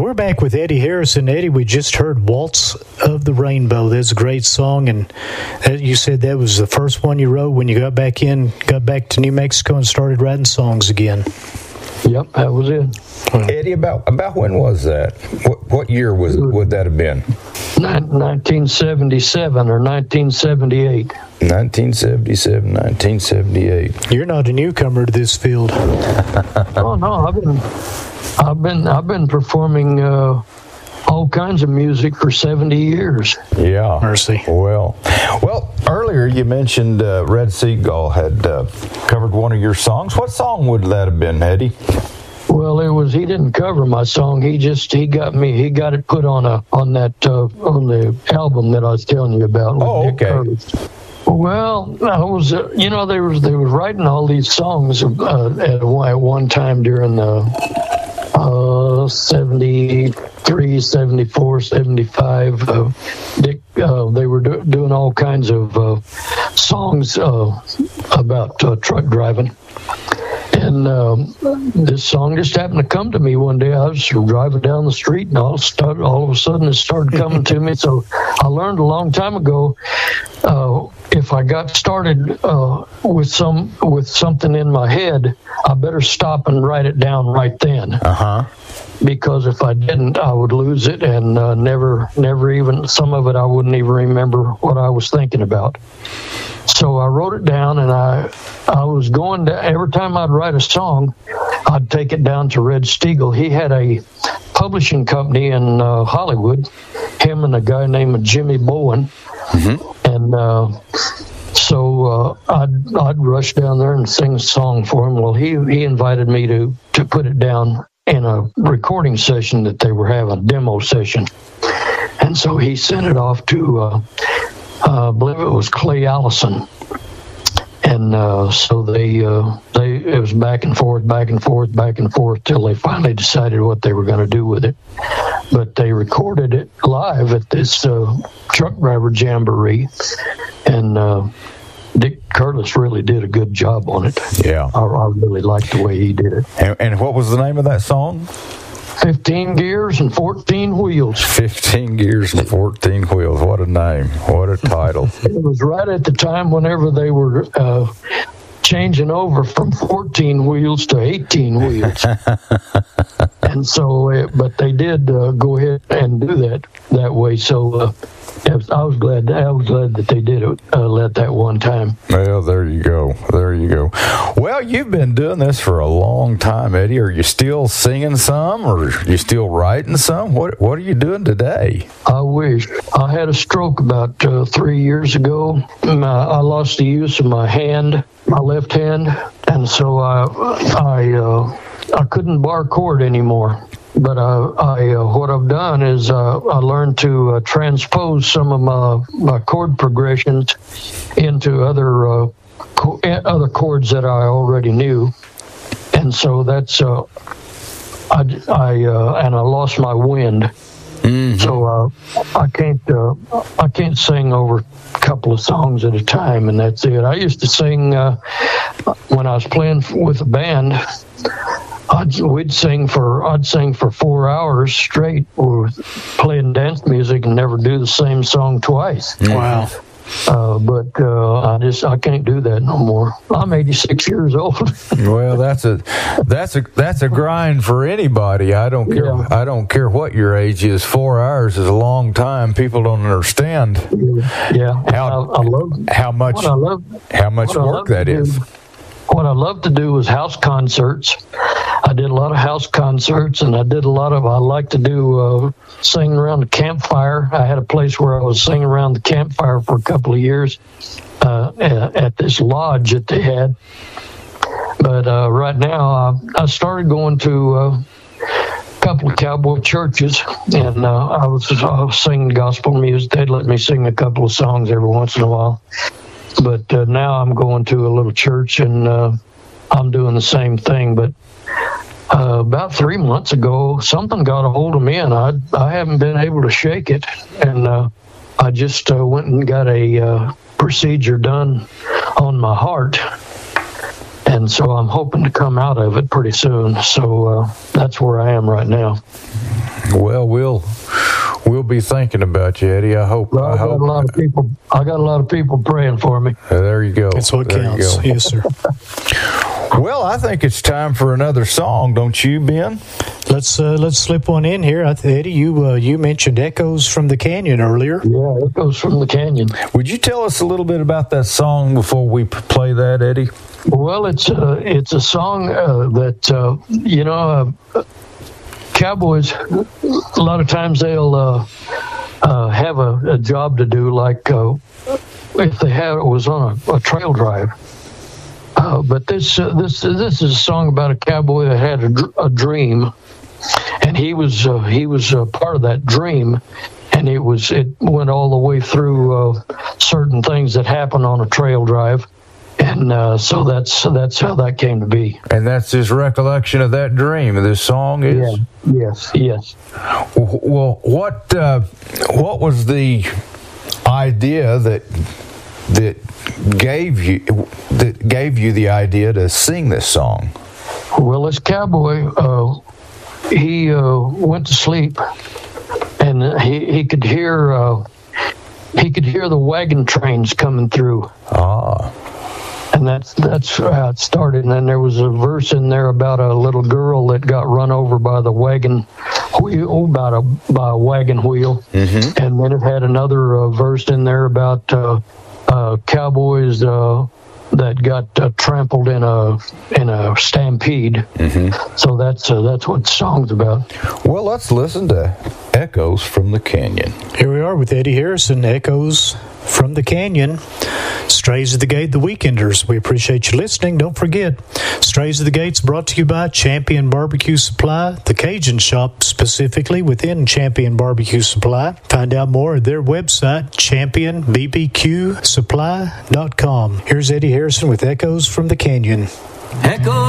We're back with Eddie Harrison. Eddie, we just heard Waltz of the Rainbow. That's a great song, and you said that was the first one you wrote when you got back to New Mexico and started writing songs again. Yep, that was it. Eddie, about when was that? What year would that have been? 1977 or 1978. 1977, 1978. You're not a newcomer to this field. Oh no, I've been performing all kinds of music for 70 years. Yeah. Mercy. Well, earlier you mentioned Red Seagull had covered one of your songs. What song would that have been, Eddie? Well, he didn't cover my song. He got it put on the album that I was telling you about. Oh, okay. Well, I was, they were writing all these songs at one time during the 73, 74, 75. They were doing all kinds of songs about truck driving. And this song just happened to come to me one day. I was driving down the street, and all of a sudden it started coming to me. So I learned a long time ago, if I got started with something in my head, I better stop and write it down right then. Because if I didn't, I would lose it, and never even, some of it I wouldn't even remember what I was thinking about. So I wrote it down, and I was going to, every time I'd write a song, I'd take it down to Red Steagle. He had a publishing company in Hollywood, him and a guy named Jimmy Bowen. And so I'd rush down there and sing a song for him. Well, he invited me to put it down in a recording session that they were having, a demo session. And so he sent it off to, I believe it was Clay Allison. And so it was back and forth till they finally decided what they were going to do with it. But they recorded it live at this truck driver jamboree, and Dick Curtis really did a good job on it. Yeah, I really liked the way he did it. And what was the name of that song? 15 Gears and 14 Wheels. 15 Gears and 14 Wheels. What a name. What a title. It was right at the time whenever they were changing over from 14 wheels to 18 wheels. And so, but they did go ahead and do that way. So I was glad that they did it at that one time. Well, there you go. Well, you've been doing this for a long time, Eddie. Are you still singing some, or are you still writing some? What are you doing today? I wish. I had a stroke about 3 years ago. I lost the use of my left hand, and so I couldn't bar chord anymore. But what I've done is I learned to transpose some of my chord progressions into other chords that I already knew, and so that's and I lost my wind. Mm-hmm. So I can't sing over a couple of songs at a time, and that's it. I used to sing when I was playing with a band. I'd sing for 4 hours straight, or playing dance music, and never do the same song twice. Wow. But I can't do that no more. I'm 86 years old. Well, that's a grind for anybody. I don't care. Yeah. I don't care what your age is. 4 hours is a long time. People don't understand. Yeah. How much work that is. What I love to do is house concerts. I did a lot of house concerts, and I like to do singing around the campfire. I had a place where I was singing around the campfire for a couple of years at this lodge that they had. But right now, I started going to a couple of cowboy churches, and I was singing gospel music. They'd let me sing a couple of songs every once in a while. But now I'm going to a little church, and I'm doing the same thing. But about 3 months ago, something got a hold of me, and I haven't been able to shake it. And I just went and got a procedure done on my heart. And so I'm hoping to come out of it pretty soon. So that's where I am right now. Well, we'll be thinking about you, Eddie. I hope. Well, I got a lot of people praying for me. There you go. That's what counts. Yes, sir. Well, I think it's time for another song, don't you, Ben? Let's slip one in here. Eddie, you mentioned Echoes from the Canyon earlier. Yeah, Echoes from the Canyon. Would you tell us a little bit about that song before we play that, Eddie? Well, it's a song that cowboys, a lot of times they'll have a job to do, like if it was on a trail drive. But this is a song about a cowboy that had a dream, and he was part of that dream, and it went all the way through certain things that happen on a trail drive. And so that's how that came to be. And that's his recollection of that dream. This song is. Yeah. Yes. Well, what was the idea that gave you the idea to sing this song? Well, this cowboy, he went to sleep, and he could hear the wagon trains coming through. And that's how it started. And then there was a verse in there about a little girl that got run over by the wagon wheel, by a wagon wheel. Mm-hmm. And then it had another verse in there about cowboys that got trampled in a stampede. Mm-hmm. So that's what the song's about. Well, let's listen to Echoes from the Canyon. Here we are with Eddie Harrison, Echoes from the Canyon. Strays of the Gate, the Weekenders. We appreciate you listening. Don't forget, Strays of the Gate's brought to you by Champion Barbecue Supply, the Cajun Shop specifically within Champion Barbecue Supply. Find out more at their website, championbbqsupply.com. Here's Eddie Harrison with Echoes from the Canyon. Echoes